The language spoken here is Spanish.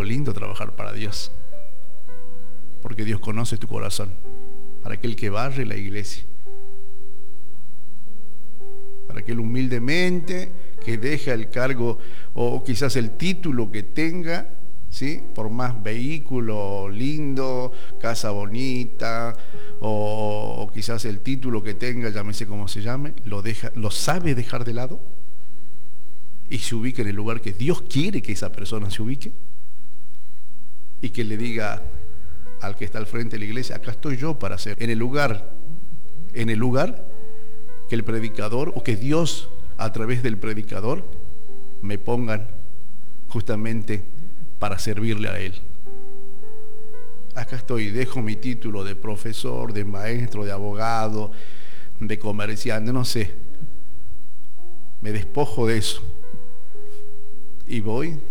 algo lindo trabajar para Dios, porque Dios conoce tu corazón, para aquel que barre la iglesia, para aquel humildemente que deja el cargo o quizás el título que tenga, ¿sí? Por más vehículo lindo, casa bonita, o quizás el título que tenga, llámese como se llame, lo sabe dejar de lado y se ubica en el lugar que Dios quiere que esa persona se ubique, y que le diga al que está al frente de la iglesia: acá estoy yo para hacer, en el lugar que el predicador, o que Dios a través del predicador me pongan justamente para servirle a Él. Acá estoy, dejo mi título de profesor, de maestro, de abogado, de comerciante, no sé, me despojo de eso y voy